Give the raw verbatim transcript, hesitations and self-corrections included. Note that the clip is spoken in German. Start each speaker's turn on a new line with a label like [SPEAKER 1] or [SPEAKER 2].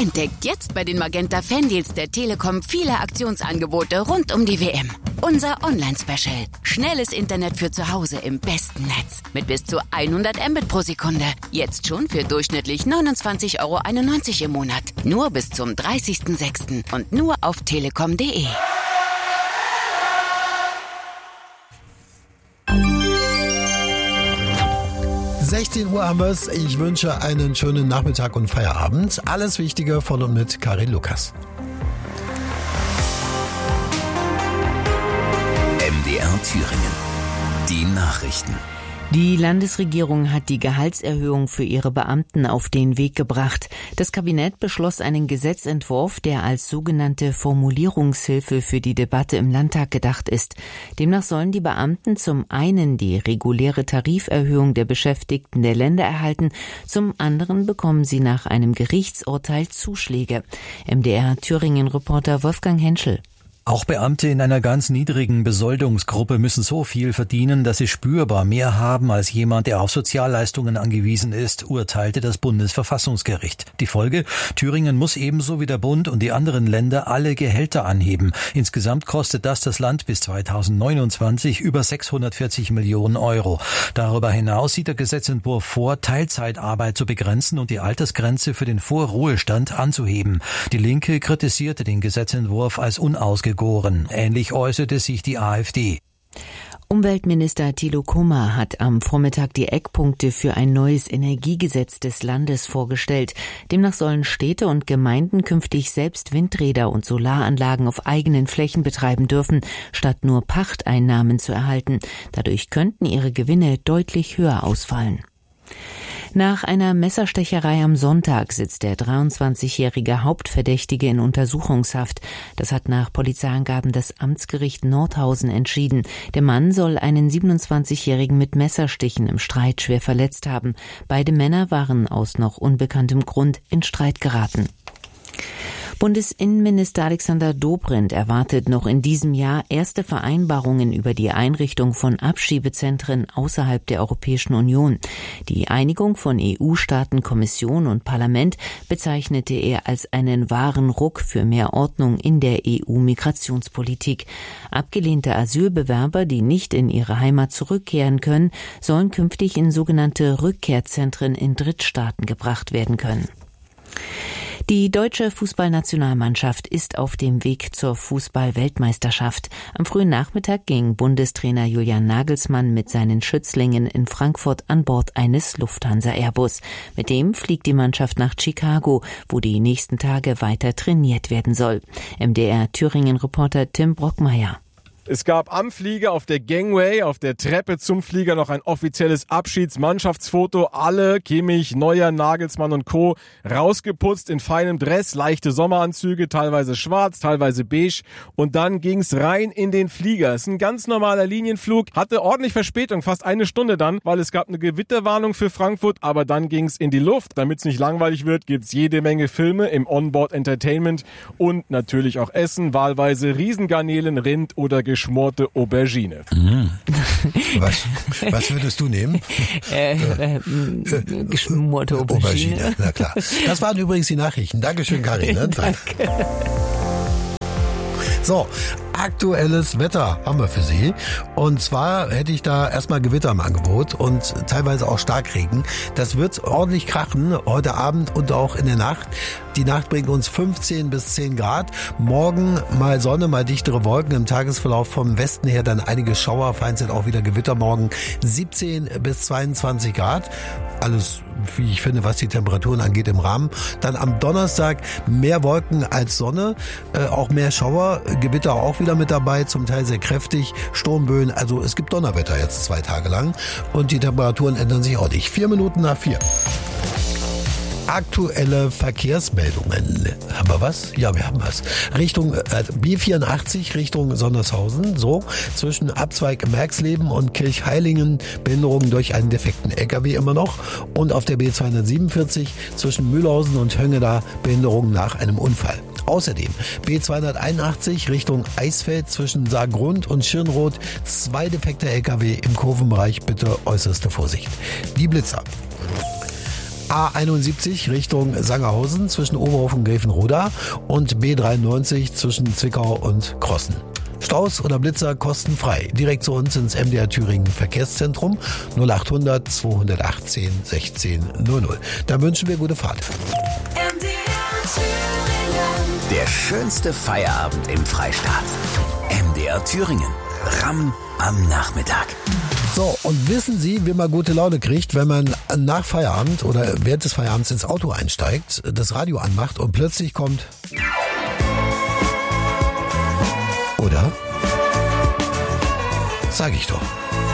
[SPEAKER 1] Entdeckt jetzt bei den Magenta Fandeals der Telekom viele Aktionsangebote rund um die W M. Unser Online-Special. Schnelles Internet für zu Hause im besten Netz. Mit bis zu hundert Mbit pro Sekunde. Jetzt schon für durchschnittlich neunundzwanzig Euro einundneunzig im Monat. Nur bis zum dreißigsten sechsten und nur auf telekom punkt de.
[SPEAKER 2] sechzehn Uhr haben wir es. Ich wünsche einen schönen Nachmittag und Feierabend. Alles Wichtige von und mit Karin Lukas.
[SPEAKER 3] M D R Thüringen. Die Nachrichten.
[SPEAKER 4] Die Landesregierung hat die Gehaltserhöhung für ihre Beamten auf den Weg gebracht. Das Kabinett beschloss einen Gesetzentwurf, der als sogenannte Formulierungshilfe für die Debatte im Landtag gedacht ist. Demnach sollen die Beamten zum einen die reguläre Tariferhöhung der Beschäftigten der Länder erhalten, zum anderen bekommen sie nach einem Gerichtsurteil Zuschläge. M D R Thüringen-Reporter Wolfgang Henschel.
[SPEAKER 5] Auch Beamte in einer ganz niedrigen Besoldungsgruppe müssen so viel verdienen, dass sie spürbar mehr haben als jemand, der auf Sozialleistungen angewiesen ist, urteilte das Bundesverfassungsgericht. Die Folge? Thüringen muss ebenso wie der Bund und die anderen Länder alle Gehälter anheben. Insgesamt kostet das das Land bis zweitausendneunundzwanzig über sechshundertvierzig Millionen Euro. Darüber hinaus sieht der Gesetzentwurf vor, Teilzeitarbeit zu begrenzen und die Altersgrenze für den Vorruhestand anzuheben. Die Linke kritisierte den Gesetzentwurf als unausgegoren. Ähnlich äußerte sich die AfD.
[SPEAKER 4] Umweltminister Thilo Kummer hat am Vormittag die Eckpunkte für ein neues Energiegesetz des Landes vorgestellt. Demnach sollen Städte und Gemeinden künftig selbst Windräder und Solaranlagen auf eigenen Flächen betreiben dürfen, statt nur Pachteinnahmen zu erhalten. Dadurch könnten ihre Gewinne deutlich höher ausfallen. Nach einer Messerstecherei am Sonntag sitzt der dreiundzwanzigjährige Hauptverdächtige in Untersuchungshaft. Das hat nach Polizeiangaben das Amtsgericht Nordhausen entschieden. Der Mann soll einen siebenundzwanzigjährigen mit Messerstichen im Streit schwer verletzt haben. Beide Männer waren aus noch unbekanntem Grund in Streit geraten. Bundesinnenminister Alexander Dobrindt erwartet noch in diesem Jahr erste Vereinbarungen über die Einrichtung von Abschiebezentren außerhalb der Europäischen Union. Die Einigung von E U-Staaten, Kommission und Parlament bezeichnete er als einen wahren Ruck für mehr Ordnung in der E U-Migrationspolitik. Abgelehnte Asylbewerber, die nicht in ihre Heimat zurückkehren können, sollen künftig in sogenannte Rückkehrzentren in Drittstaaten gebracht werden können. Die deutsche Fußballnationalmannschaft ist auf dem Weg zur Fußball-Weltmeisterschaft. Am frühen Nachmittag ging Bundestrainer Julian Nagelsmann mit seinen Schützlingen in Frankfurt an Bord eines Lufthansa-Airbus. Mit dem fliegt die Mannschaft nach Chicago, wo die nächsten Tage weiter trainiert werden soll. M D R Thüringen-Reporter Tim Brockmeier.
[SPEAKER 6] Es gab am Flieger auf der Gangway, auf der Treppe zum Flieger noch ein offizielles Abschiedsmannschaftsfoto. Alle, Kimmich, Neuer, Nagelsmann und Co. rausgeputzt in feinem Dress, leichte Sommeranzüge, teilweise schwarz, teilweise beige. Und dann ging's rein in den Flieger. Es ist ein ganz normaler Linienflug, hatte ordentlich Verspätung, fast eine Stunde dann, weil es gab eine Gewitterwarnung für Frankfurt. Aber dann ging's in die Luft. Damit's nicht langweilig wird, gibt's jede Menge Filme im Onboard Entertainment und natürlich auch Essen, wahlweise Riesengarnelen, Rind oder geschmorte Aubergine.
[SPEAKER 2] Mhm. Was, was würdest du nehmen?
[SPEAKER 4] Äh, äh, äh, geschmorte Aubergine. Aubergine.
[SPEAKER 2] Na klar. Das waren übrigens die Nachrichten. Dankeschön, Karin. Ne?
[SPEAKER 4] Danke.
[SPEAKER 2] So, aktuelles Wetter haben wir für Sie. Und zwar hätte ich da erstmal Gewitter im Angebot und teilweise auch Starkregen. Das wird ordentlich krachen heute Abend und auch in der Nacht. Die Nacht bringt uns fünfzehn bis zehn Grad. Morgen mal Sonne, mal dichtere Wolken. Im Tagesverlauf vom Westen her dann einige Schauer. Vereinzelt auch wieder Gewitter morgen. siebzehn bis zweiundzwanzig Grad. Alles, wie ich finde, was die Temperaturen angeht, im Rahmen. Dann am Donnerstag mehr Wolken als Sonne. Äh, auch mehr Schauer. Gewitter auch wieder mit dabei. Zum Teil sehr kräftig. Sturmböen. Also es gibt Donnerwetter jetzt zwei Tage lang. Und die Temperaturen ändern sich auch nicht. Vier Minuten nach vier. Aktuelle Verkehrsmeldungen. Haben wir was? Ja, wir haben was. Richtung äh, B vierundachtzig, Richtung Sondershausen. So, zwischen Abzweig Merxleben und Kirchheilingen Behinderungen durch einen defekten L K W immer noch. Und auf der B zweihundertsiebenundvierzig zwischen Mühlhausen und Höngeda Behinderungen nach einem Unfall. Außerdem B zweihunderteinundachtzig Richtung Eisfeld zwischen Saargrund und Schirnroth. Zwei defekte L K W im Kurvenbereich. Bitte äußerste Vorsicht. Die Blitzer. A einundsiebzig Richtung Sangerhausen zwischen Oberhof und Gräfenroda und B dreiundneunzig zwischen Zwickau und Krossen. Staus oder Blitzer kostenfrei. Direkt zu uns ins M D R Thüringen Verkehrszentrum null achthundert zweihundertachtzehn sechzehn null null. Da wünschen wir gute Fahrt.
[SPEAKER 3] M D R Thüringen. Der schönste Feierabend im Freistaat. M D R Thüringen. Ramm am Nachmittag.
[SPEAKER 2] So, und wissen Sie, wie man gute Laune kriegt, wenn man nach Feierabend oder während des Feierabends ins Auto einsteigt, das Radio anmacht und plötzlich kommt... Oder? Sag ich doch.